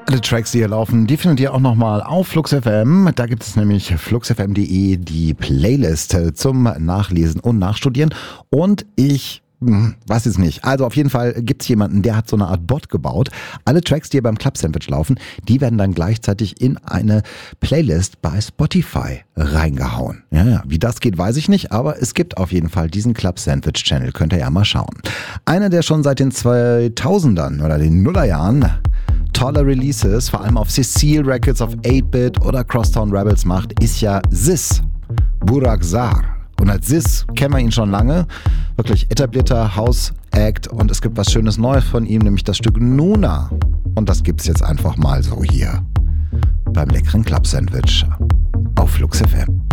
Alle Tracks, die hier laufen, die findet ihr auch nochmal auf Flux FM. Da gibt es nämlich fluxfm.de die Playlist zum Nachlesen und Nachstudieren. Und ich weiß es nicht. Also auf jeden Fall gibt es jemanden, der hat so eine Art Bot gebaut. Alle Tracks, die hier beim Club Sandwich laufen, die werden dann gleichzeitig in eine Playlist bei Spotify reingehauen. Ja, wie das geht, weiß ich nicht, aber es gibt auf jeden Fall diesen Club Sandwich Channel. Könnt ihr ja mal schauen. Einer, der schon seit den 2000ern oder den Nullerjahren tolle Releases, vor allem auf Cecile Records, auf 8-Bit oder Crosstown Rebels macht, ist ja Sis, Burak Zar. Und als Sis kennen wir ihn schon lange, wirklich etablierter House-Act, und es gibt was Schönes Neues von ihm, nämlich das Stück Nuna. Und das gibt's jetzt einfach mal so hier beim leckeren Club Sandwich auf Flux FM.